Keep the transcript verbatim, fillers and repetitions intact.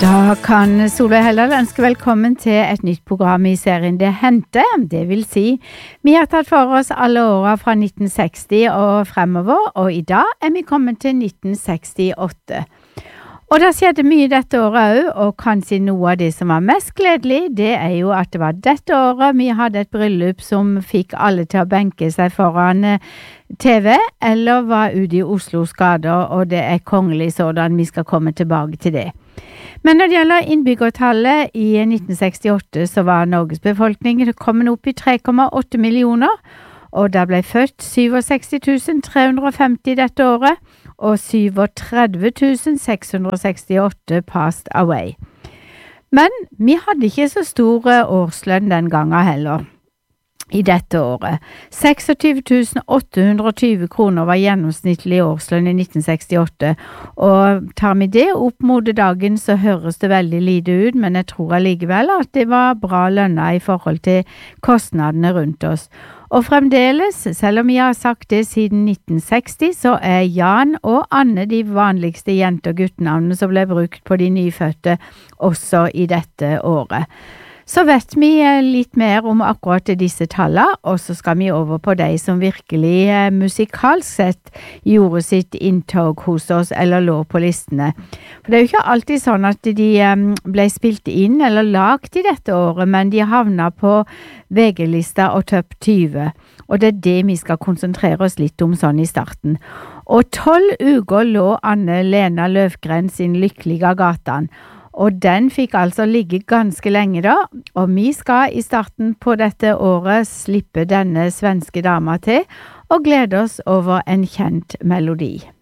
Da kan Solveig Heldal ønske velkommen til et nytt program i serien Det Hendte. Det vil si, vi har tatt for oss alle årene fra nitten seksti og fremover, og i dag er vi kommet til nitten sekstiåtte. Og det skjedde mye dette året også, og kanskje noe av det som var mest gledelig, det er jo at det var dette året vi hadde et bryllup som fikk alle til å benke seg foran T V, eller var ute i Oslos gater, og det er kongelig sådan, vi skal komme tilbake til det. Men når det gjelder innbyggertallet i nitten sekstiåtte, så var Norges befolkning kommet opp i tre komma åtte millioner, og det ble født sekstisju tusen tre hundre og femti dette året, og trettito tusen seks hundre og sekstiåtte passed away. Men vi hadde ikke så stor årslønn den gangen heller. I dette året. tjueseks tusen åtte hundre og tjue kroner var gjennomsnittlig årslønn i nitten sekstiåtte, og tar vi det opp mot dagen så høres det veldig lite ut, men jeg tror allikevel at det var bra lønna i forhold til kostnadene rundt oss. Og fremdeles, selv om vi har sagt det siden nitten seksti, så er Jan og Anne de vanligste jente- og guttenavnene som ble brukt på de nyfødte også i dette året. Så vet vi litt mer om akkurat disse tallene, og så skal vi over på de som virkelig eh, musikalsk sett gjorde sitt inntog hos oss, eller lå på listene. For det er jo ikke alltid sånn at de eh, ble spilt inn eller lagt i dette året, men de havnet på V G-lista og topp tyve, og det er det vi skal konsentrere oss litt om sånn i starten. Og tolv uker lå Anne-Lena Løvgren sin lykkelige gatan, og den fikk altså ligge ganske lenge da, og vi skal i starten på dette året slippe denne svenske dama til, og glede oss over en kjent melodi.